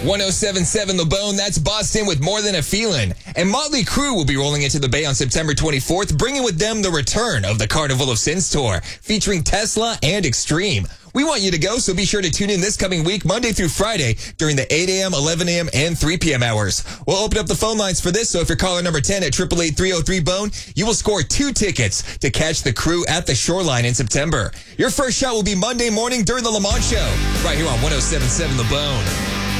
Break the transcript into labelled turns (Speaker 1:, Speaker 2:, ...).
Speaker 1: 1077 The Bone, that's Boston with More Than a Feeling. And Motley Crue will be rolling into the Bay on September 24th, bringing with them the return of the Carnival of Sins tour, featuring Tesla and Extreme. We want you to go, so be sure to tune in this coming week, Monday through Friday, during the 8 a.m., 11 a.m., and 3 p.m. hours. We'll open up the phone lines for this, so if you're caller number 10 at 888-303-BONE, you will score 2 tickets to catch the Crew at the Shoreline in September. Your first shot will be Monday morning during the Le Mans Show, right here on 1077 The Bone.